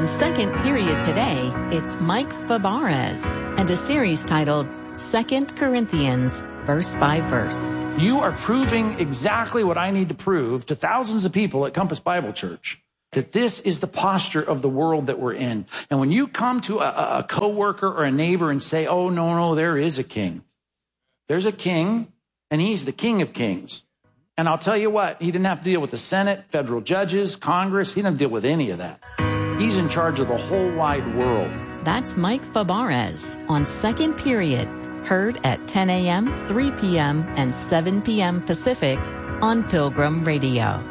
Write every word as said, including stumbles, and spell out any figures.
On Second Period today, it's Mike Fabarez and a series titled Second Corinthians, Verse by Verse. You are proving exactly what I need to prove to thousands of people at Compass Bible Church, that this is the posture of the world that we're in. And when you come to a, a coworker or a neighbor and say, oh, no, no, there is a king. There's a king, and he's the King of Kings. And I'll tell you what, he didn't have to deal with the Senate, federal judges, Congress. He didn't deal with any of that. He's in charge of the whole wide world. That's Mike Fabarez on Second Period, heard at ten a.m., three p.m., and seven p.m. Pacific on Pilgrim Radio.